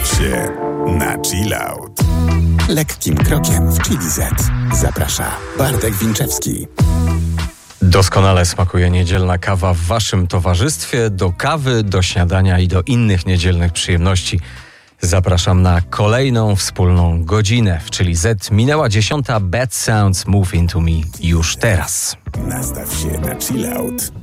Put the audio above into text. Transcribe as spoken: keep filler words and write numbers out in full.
Nastaw się na chill out. Lekkim krokiem w Chili Z. Zaprasza Bartek Winczewski. Doskonale smakuje niedzielna kawa w waszym towarzystwie. Do kawy, do śniadania i do innych niedzielnych przyjemności zapraszam na kolejną wspólną godzinę w Chili Z. Minęła dziesiąta. Bad Sounds Move Into Me już teraz. Nastaw się na chill out.